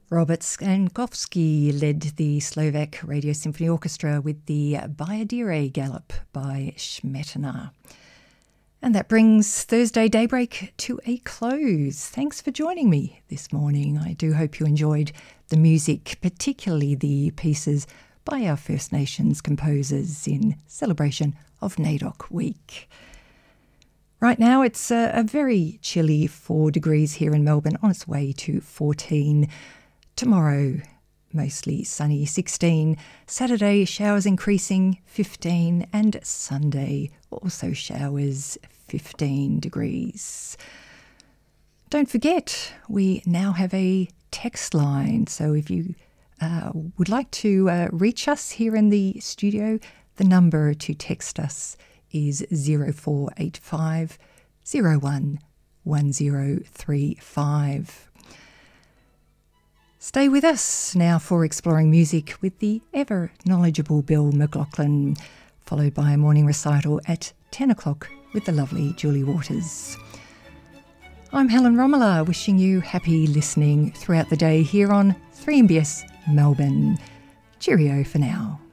Robert Skankowski led the Slovak Radio Symphony Orchestra with the Bayadere Galop by Smetana. And that brings Thursday Daybreak to a close. Thanks for joining me this morning. I do hope you enjoyed the music, particularly the pieces by our First Nations composers in celebration of NAIDOC Week. Right now it's a very chilly 4 degrees here in Melbourne, on its way to 14. Tomorrow, mostly sunny, 16. Saturday, showers increasing, 15. And Sunday, also showers, 15 degrees. Don't forget, we now have a text line. So if you would like to reach us here in the studio, the number to text us is 0485 01 1035. Stay with us now for Exploring Music with the ever-knowledgeable Bill McLaughlin, followed by a morning recital at 10 o'clock with the lovely Julie Waters. I'm Helen Romola, wishing you happy listening throughout the day here on 3MBS Melbourne. Cheerio for now.